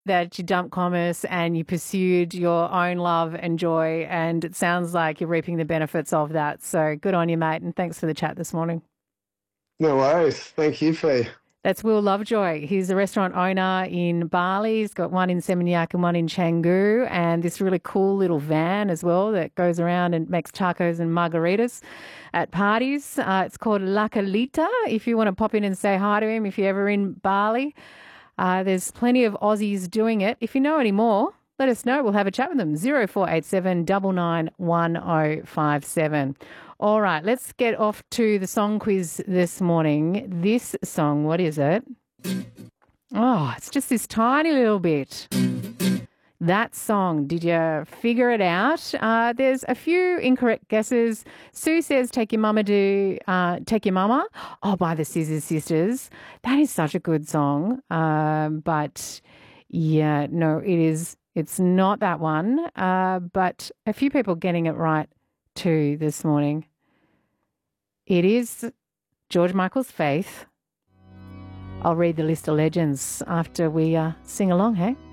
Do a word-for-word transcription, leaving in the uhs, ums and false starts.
that you dumped commerce and you pursued your own love and joy, and it sounds like you're reaping the benefits of that. So good on you, mate, and thanks for the chat this morning. No worries. Thank you, Fee. That's Will Lovejoy. He's a restaurant owner in Bali. He's got one in Seminyak and one in Canggu, and this really cool little van as well that goes around and makes tacos and margaritas at parties. Uh, it's called La Calita. If you want to pop in and say hi to him, if you're ever in Bali, uh, there's plenty of Aussies doing it. If you know any more, let us know. We'll have a chat with them. zero four eight seven nine nine one zero five seven. All right, let's get off to the song quiz this morning. This song, what is it? Oh, it's just this tiny little bit. That song, did you figure it out? Uh, there's a few incorrect guesses. Sue says, take your mama to, uh, take your mama. Oh, by the Scissors Sisters. That is such a good song. Um, but yeah, no, it is. It's not that one. Uh, but a few people getting it right too this morning. It is George Michael's Faith. I'll read the list of legends after we uh, sing along, hey?